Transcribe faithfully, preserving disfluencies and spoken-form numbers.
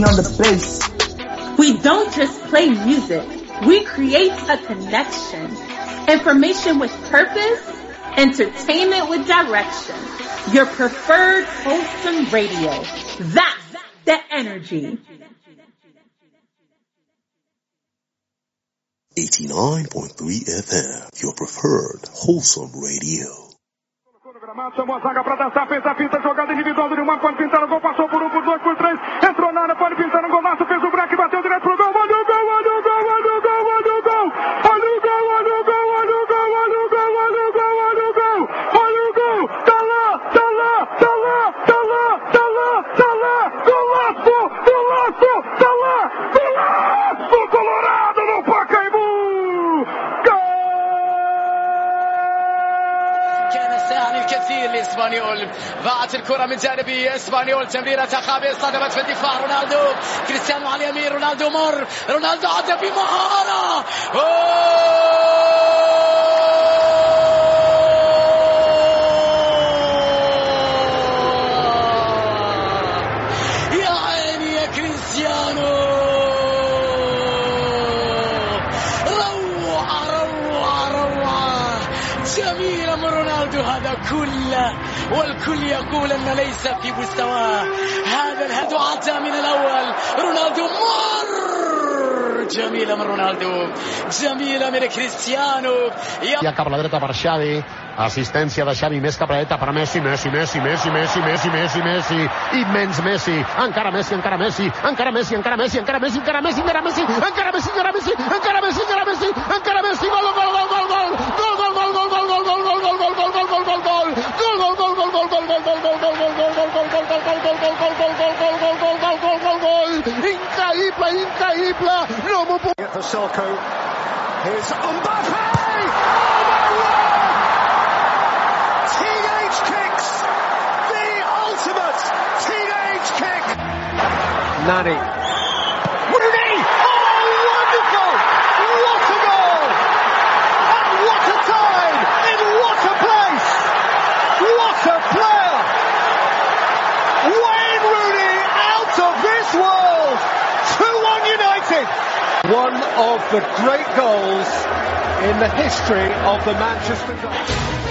energy on the place. We don't just play music. We create a connection. Information with purpose, entertainment with direction. Your preferred wholesome radio. That's the energy. eighty-nine point three F M, your preferred wholesome radio. Chamou a zaga pra dançar, fez a finta, jogada individual do Nilmar, pode pintar o gol, passou por um, por dois, por três, entrou na área, pode pintar um golaço, fez o break, bateu direto pro gol, olha o gol, olha o gol, olha o gol, olha o gol, olha o gol, olha o gol, olha o gol, olha o gol, olha o gol, olha o gol, olha o gol, tá lá, tá lá, tá lá, tá lá, tá lá, tá lá, golaço, golaço, tá lá, golaço, Colorado no Pacaembu, gol! كان ساعد الكثير لإسبانيول. ضاعت الكرة من جانبي إسبانيول، تمريرة خابئة صدمت في الدفاع. رونالدو كريستيانو على اليمين، رونالدو مر، رونالدو عدى بمهارة. يا عيني يا كريستيانو، روعة روعة روعة جميلة من رونالدو. هذا كله والكل يقول أن ليس في مستواه. هذا الهدف عدى من الأول. رونالدو مر، جميلة من رونالدو، جميلة من كريستيانو. Ja cap a la dreta per Xavi, assistència de Xavi més cap a la dreta per Messi, Messi, Messi, Messi, Messi, Messi, Messi, Messi, immens Messi, encara Messi, encara Messi, encara Messi, encara Messi, encara Messi, encara Messi, encara Messi, encara Messi, encara Messi, encara Messi, encara Messi, encara Messi, gol, gol, gol, gol, gol, gol, gol, gol, gol, gol, gol, gol, gol, gol, gol, gol, gol, gol, gol, increïble, increïble, no m'ho puc... For Selko, here's Mbappé! Teenage kicks! The ultimate teenage kick! Nani. Rooney! Oh, wonderful! What a goal! At what a time! In what a place! What a player! Wayne Rooney out of this world! two one United! One of the great goals in the history of the Manchester United.